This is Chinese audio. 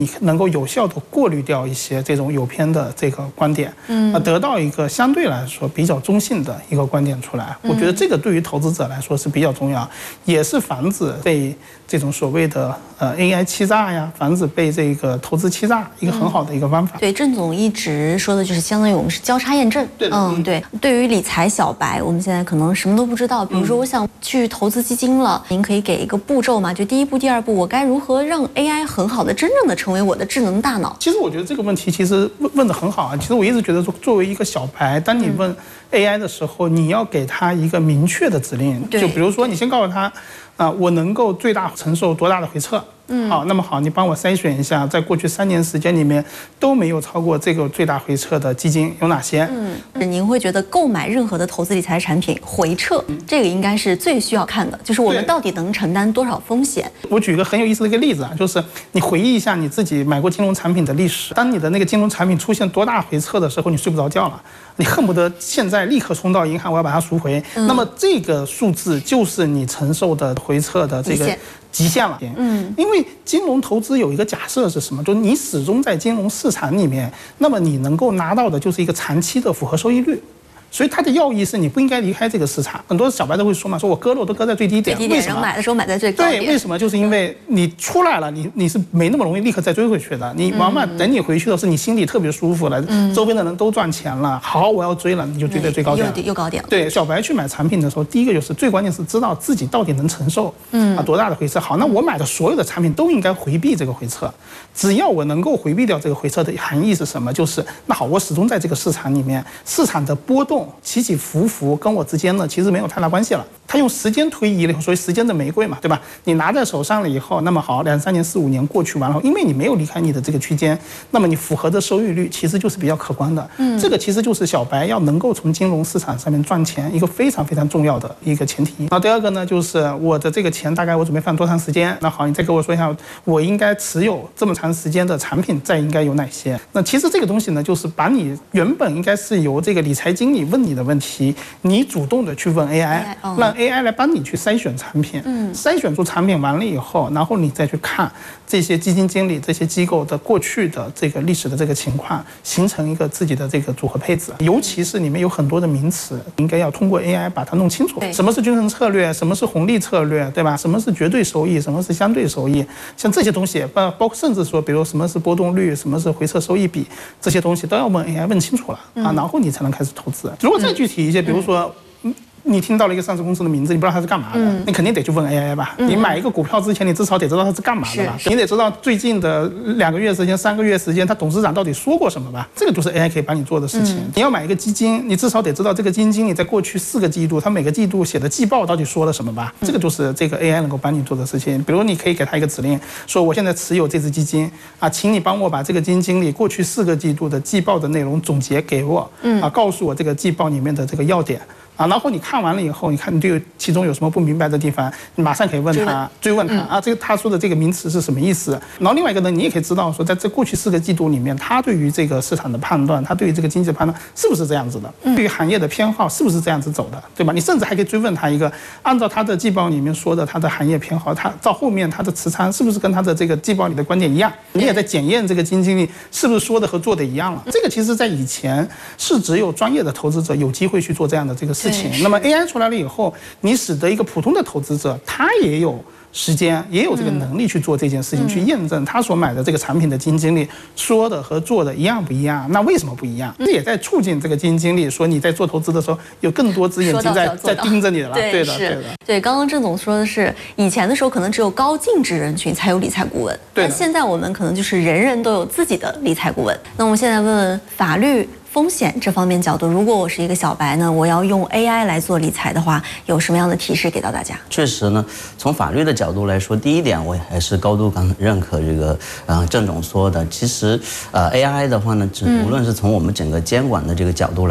你能够有效的过滤掉一些这种有偏的这个观点，得到一个相对来说比较中性的一个观点出来。我觉得这个对于投资者来说是比较重要，也是防止被这种所谓的AI 欺诈呀，防止被这个投资欺诈一个很好的一个方法。 对，郑总一直说的就是相当于我们是交叉验证。 对的， 对。对于理财小白，我们现在可能什么都不知道。比如说，我想去投资基金了，您可以给一个步骤吗？就第一步、第二步，我该如何让 AI 很好的、真正的成为我的智能大脑？ 其实我觉得这个问题其实问得很好啊。其实我一直觉得说，作为一个小白，当你问 AI 的时候，你要给他一个明确的指令。就比如说，你先告诉他，我能够最大承受多大的回撤。好，那么好，你帮我筛选一下，在过去3年时间里面都没有超过这个最大回撤的基金有哪些？ 您会觉得购买任何的投资理财产品回撤，这个应该是最需要看的，就是我们到底能承担多少风险？ 我举一个很有意思的一个例子啊，就是你回忆一下你自己买过金融产品的历史，当你的那个金融产品出现多大回撤的时候，你睡不着觉了，你恨不得现在立刻冲到银行，我要把它赎回。那么这个数字就是你承受的回撤的这个极限了。因为金融投资有一个假设是什么？就是你始终在金融市场里面，那么你能够拿到的就是一个长期的复合收益率。所以它的要义是你不应该离开这个市场。很多小白都会说嘛，说我割肉都割在最低点，为什么？ 买的时候买在最高点。 对，为什么？就是因为你出来了，你是没那么容易立刻再追回去的。你往往等你回去的时候，你心里特别舒服了，周边的人都赚钱了，好，我要追了，你就追在最高点了， 又高点了。 对，小白去买产品的时候，第一个就是最关键是知道自己到底能承受多大的回撤。好，那我买的所有的产品都应该回避这个回撤，只要我能够回避掉这个回撤的含义是什么？就是那好，我始终在这个市场里面，市场的波动起起伏伏跟我之间呢其实没有太大关系了。它用时间推移了以后，所以时间的玫瑰嘛，对吧？你拿在手上了以后，那么好，2、3年、4、5年过去完了，因为你没有离开你的这个区间，那么你符合的收益率其实就是比较可观的。这个其实就是小白要能够从金融市场上面赚钱一个非常非常重要的一个前提。那第二个呢，就是我的这个钱大概我准备放多长时间？那好，你再给我说一下，我应该持有这么长时间的产品再应该有哪些？那其实这个东西呢，就是把你原本应该是由这个理财经理问你的问题，你主动的去问 AI， 让 AI 来帮你去筛选产品，筛选出产品完了以后，然后你再去看这些基金经理、这些机构的过去的这个历史的这个情况，形成一个自己的这个组合配置。尤其是里面有很多的名词，应该要通过 AI 把它弄清楚。什么是均衡策略？什么是红利策略？对吧？什么是绝对收益？什么是相对收益？像这些东西，包括甚至说，比如什么是波动率，什么是回撤收益比，这些东西都要问 AI 问清楚了啊，然后你才能开始投资。如果再具体一些，比如说，你听到了一个上市公司的名字，你不知道它是干嘛的，你肯定得去问 AI 吧。你买一个股票之前，你至少得知道它是干嘛的吧？你得知道最近的2个月时间、3个月时间，它董事长到底说过什么吧？这个就是 AI 可以帮你做的事情。你要买一个基金，你至少得知道这个基金经理在过去4个季度，他每个季度写的季报到底说了什么吧？这个就是这个 AI 能够帮你做的事情。比如你可以给他一个指令，说我现在持有这只基金啊，请你帮我把这个基金经理过去4个季度的季报的内容总结给我，告诉我这个季报里面的这个要点。然后你看完了以后，你看你对其中有什么不明白的地方，你马上可以问他，追问他啊，这个他说的这个名词是什么意思？然后另外一个呢，你也可以知道说，在这过去4个季度里面，他对于这个市场的判断，他对于这个经济的判断是不是这样子的？对于行业的偏好是不是这样子走的？对吧？你甚至还可以追问他一个，按照他的季报里面说的他的行业偏好，他到后面他的持仓是不是跟他的这个季报里的观点一样？你也在检验这个基金经理是不是说的和做的一样了。这个其实在以前是只有专业的投资者有机会去做这样的这个事情。那么 AI 出来了以后，你使得一个普通的投资者，他也有时间，也有这个能力去做这件事情，去验证他所买的这个产品的基金经理说的和做的一样不一样？那为什么不一样？这也在促进这个基金经理说你在做投资的时候，有更多只眼睛在盯着你了。对的。 对，刚刚郑总说的是，以前的时候可能只有高净值人群才有理财顾问，但现在我们可能就是人人都有自己的理财顾问。那我们现在问问法律风险这方面角度，如果我是一个小白呢，我要用 AI 来做理财的话，有什么样的提示给到大家？ 确实呢，从法律的角度来说，第一点我还是高度认可这个郑总说的。其实AI 的话呢，无论是从我们整个监管的这个角度来